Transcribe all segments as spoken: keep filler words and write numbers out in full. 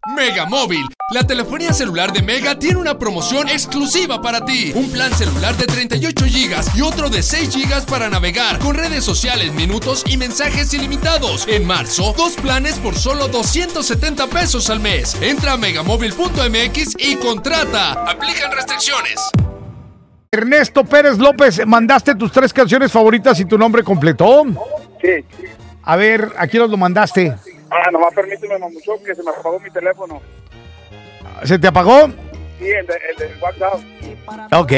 Mega Móvil, la telefonía celular de Mega tiene una promoción exclusiva para ti. Un plan celular de treinta y ocho gigas y otro de seis gigas para navegar con redes sociales, minutos y mensajes ilimitados. En marzo, dos planes por solo doscientos setenta pesos al mes. Entra a megamóvil punto m x y contrata. Aplican restricciones. Ernesto Pérez López, mandaste tus tres canciones favoritas y tu nombre completo. Sí. A ver, ¿a quién lo mandaste? Ah, nomás permíteme, mamuchón, que se me apagó mi teléfono. ¿Se te apagó? Sí, el de, el de WhatsApp. Ok.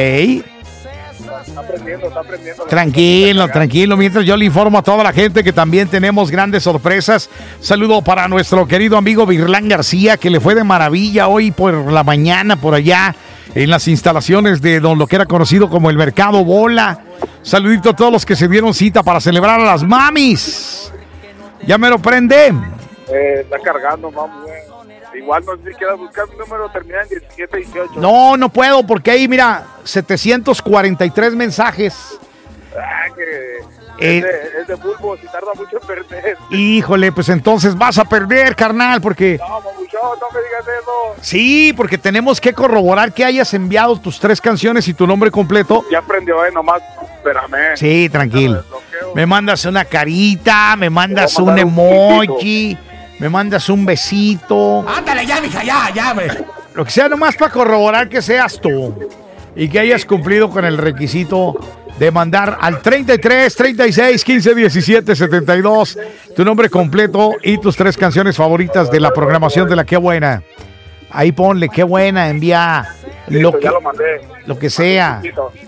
Está aprendiendo, está aprendiendo. Tranquilo, tranquilo. Mientras yo le informo a toda la gente que también tenemos grandes sorpresas. Saludo para nuestro querido amigo Virlán García, que le fue de maravilla hoy por la mañana por allá en las instalaciones de don lo que era conocido como el Mercado Bola. Saludito a todos los que se dieron cita para celebrar a las mamis. ¿Ya me lo prende? Eh, está cargando, vamos, güey. Igual no sé si quieras buscar mi número, termina en diecisiete dieciocho. No, no puedo porque ahí, mira, setecientos cuarenta y tres mensajes. Ah, que Eh, es, de, es de bulbo, si tarda mucho en perder. Híjole, pues entonces vas a perder, carnal, porque... No, mamuchón, no me digas eso. Sí, porque tenemos que corroborar que hayas enviado tus tres canciones y tu nombre completo. Ya aprendió, eh, nomás, espérame. Sí, tranquilo. Me mandas una carita, me mandas un un emoji, me mandas un besito. Ándale ya, mija, ya, ya, güey. Lo que sea nomás para corroborar que seas tú y que hayas cumplido con el requisito de mandar al treinta y tres, treinta y seis, quince, diecisiete, setenta y dos tu nombre completo y tus tres canciones favoritas de la programación de la Qué Buena. Ahí ponle Qué Buena, envía lo que, ya lo mandé. lo que sea.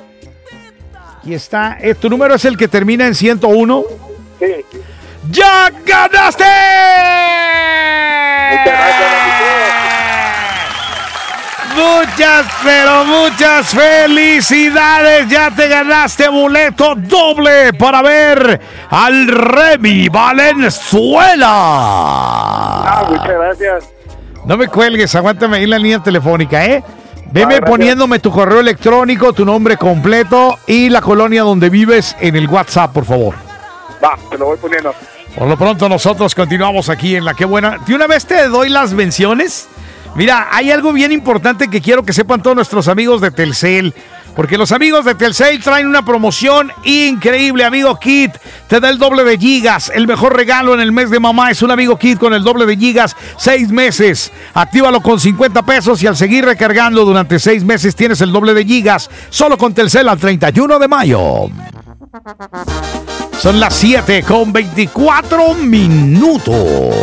Aquí está. Eh, ¿Tu número es el que termina en ciento uno? Sí. ¡Ya ganaste! Muchas gracias, Muchas, pero muchas felicidades. Ya te ganaste boleto doble para ver al Remy Valenzuela. Ah, muchas gracias. No me cuelgues, aguántame ahí en la línea telefónica, ¿eh? Veme Ah, poniéndome tu correo electrónico, tu nombre completo y la colonia donde vives en el WhatsApp, por favor. Va, te lo voy poniendo. Por lo pronto nosotros continuamos aquí en La Qué Buena. De una vez te doy las menciones. Mira, hay algo bien importante que quiero que sepan todos nuestros amigos de Telcel. Porque los amigos de Telcel traen una promoción increíble, Amigo Kit. Te da el doble de gigas. El mejor regalo en el mes de mamá es un Amigo Kit con el doble de gigas. Seis meses. Actívalo con cincuenta pesos y al seguir recargando durante seis meses tienes el doble de gigas. Solo con Telcel al treinta y uno de mayo. Son las siete con veinticuatro minutos.